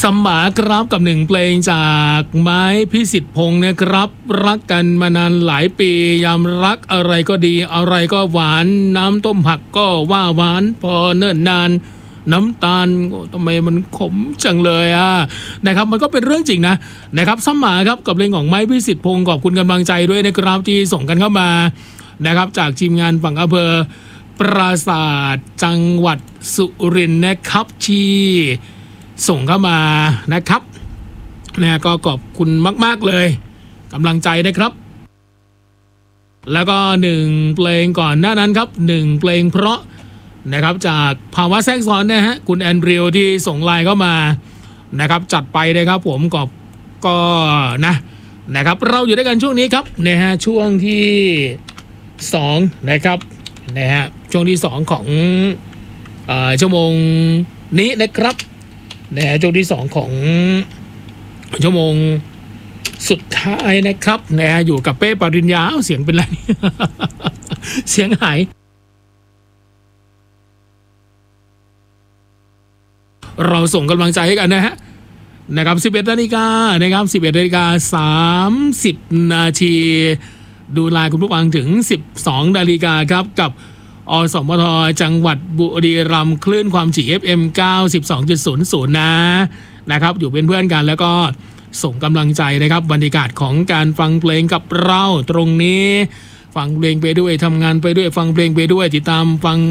สมากรับกับหนึ่งเพลงจากไม้พิสิทธิ์พงศ์นะครับรักกันมานานหลายปียามรักอะไรก็ดีอะไรก็หวานน้ำต้มผักก็ว่าหวานพอเนิ่นนานน้ำตาลทำไมมันขมจังเลยนะครับมันก็เป็นเรื่องจริงนะครับสมาครับกับเพลงของไม้พิสิทธิ์พงศ์ขอบคุณกำลังใจด้วยนะครับที่ส่งกันเข้ามานะครับจากทีมงานฝั่งอำเภอปราสาทจังหวัดสุรินทร์นะครับที่ส่งเข้ามานะครับก็ขอบคุณมากๆเลยกำลังใจนะครับแล้วก็หนึ่งเพลงก่อนหน้านั้นครับหนึ่งเพลงเพราะนะครับจากภาวะแทรกซ้อนนะฮะคุณแอนดริวที่ส่งไลน์เข้ามานะครับจัดไปนะครับผมก็นะครับเราอยู่ด้วยกันช่วงนี้ครับช่วงที่2นะครับช่วงที่2ของชั่วโมงนี้นะครับช่วงที่2ของชั่วโมงสุดท้ายนะครับอยู่กับเป้ปริญญาเสียงเป็นไร เสียงหายเราส่งกำลังใจให้กันนะครับ 11 นาฬิกานะครับ 11 นาฬิกา 30 นาทีดูไลน์คุณผู้ฟังถึง 12 นาฬิกาครับกับอสมทจังหวัดบุรีรัมย์คลื่นความถี่ FM 92.00 นะครับอยู่เป็นเพื่อนกันแล้วก็ส่งกำลังใจนะครับบรรยากาศของการฟังเพลงกับเราตรงนี้ฟังเพลงไปด้วยทำงานไปด้วยฟังเพลงไปด้วยติดตามฟัง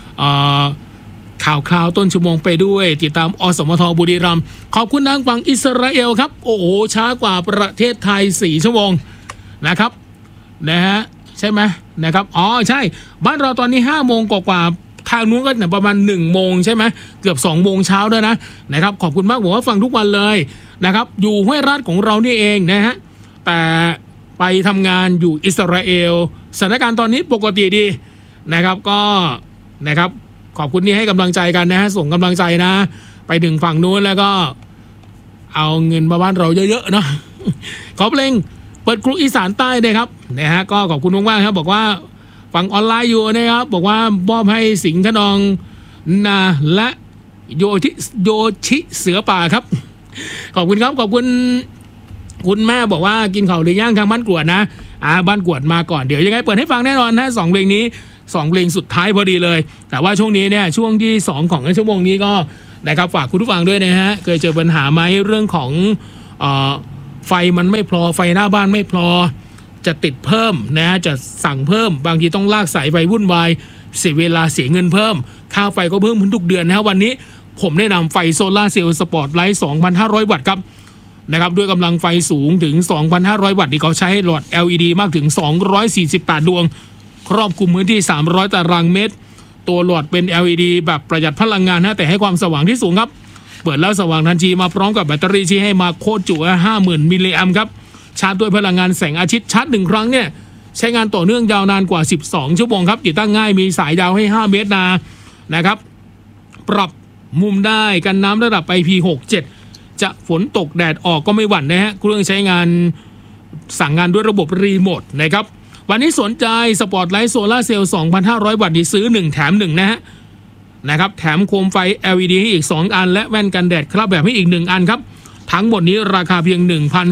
ข่าวต้นชั่วโมงไปด้วยติดตามอสมทบุรีรัมย์ขอบคุณทางฝั่งอิสราเอลครับโอ้โหช้ากว่าประเทศไทย4ชั่วโมงนะครับใช่ไหมนะครับใช่บ้านเราตอนนี้5โมงกว่าทางนู้นก็ประมาณ1โมงใช่ไหมเกือบ2โมงเช้าด้วยนะครับขอบคุณมากผมว่าฟังทุกวันเลยนะครับอยู่ห้วยราชของเรานี่เองแต่ไปทำงานอยู่อิสราเอลสถานการณ์ตอนนี้ปกติดีนะครับก็นะครับขอบคุณที่ให้กำลังใจกันส่งกำลังใจไปถึงฝั่งนู้นแล้วก็เอาเงินมาบ้านเราเยอะๆเนาะขอเพลงเปิดครูอีสานใต้นะครับก็ขอบคุณมากๆครับบอกว่าฟังออนไลน์อยู่นะครับบอกว่ามอบให้สิงห์ขนองนาและโยชิเสือป่าครับขอบคุณครับขอบคุณคุณแม่บอกว่ากินข้าวหรือย่างทางบ้านกวดบ้านกวดมาก่อนเดี๋ยวยังไงเปิดให้ฟังแน่นอน2เพลงนี้2เพลงสุดท้ายพอดีเลยแต่ว่าช่วงนี้ช่วงที่2ของชั่วโมงนี้ก็นะครับฝากคุณผู้ฟังด้วยเคยเจอปัญหาไหมเรื่องของไฟมันไม่พอไฟหน้าบ้านไม่พอจะติดเพิ่มจะสั่งเพิ่มบางทีต้องลากสายไฟวุ่นวายเสียเวลาเสียเงินเพิ่มค่าไฟก็เพิ่มขึ้นทุกเดือนวันนี้ผมแนะนำไฟโซล่าเซลล์สปอตไลท์ 2,500 วัตต์ครับนะครับด้วยกำลังไฟสูงถึง 2,500 วัตต์ที่เขาใช้หลอด LED มากถึง248ดวงครอบคลุมพื้นที่300ตารางเมตรตัวหลอดเป็น LED แบบประหยัดพลังงานแต่ให้ความสว่างที่สูงครับเปิดแล้วสว่างทันทีมาพร้อมกับแบตเตอรี่ที่ให้มาโคตรจุ 50,000 มิลลิแอมป์ครับชาร์จด้วยพลังงานแสงอาทิตย์ชาร์จ1ครั้งใช้งานต่อเนื่องยาวนานกว่า12ชั่วโมงครับติดตั้งง่ายมีสายยาวให้5เมตรนะครับปรับมุมได้กันน้ำระดับ IP67 จะฝนตกแดดออกก็ไม่หวั่นเครื่องใช้งานสั่งงานด้วยระบบรีโมทนะครับวันนี้สนใจสปอตไลท์โซล่าเซลล์ 2,500 วัตต์ที่ซื้อ1แถม1นะครับแถมโคมไฟ LED ให้อีก2อันและแว่นกันแดดครับแบบให้อีก1อันครับทั้งหมดนี้ราคาเพียง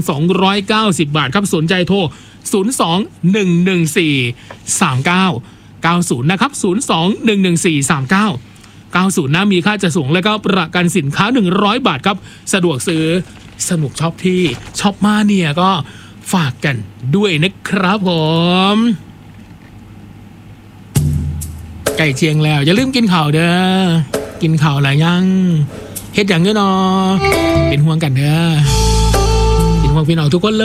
1,290 บาทครับสนใจโทร 02-114-3990 นะครับ 02-114-3990 มีค่าจัดส่งและก็ประกันสินค้า100 บาทครับสะดวกซื้อสนุกช็อปที่ช็อปมาเนี่ยก็ฝากกันด้วยนะครับผมไก่เจียงแล้วอย่าลืมกินข่าวเด้อกินข่าวอะไรยังเฮ็ดอย่างเงี้ยเนาะเป็นห่วงกันเด้อเป็นห่วงพี่น้องทุกคนเลย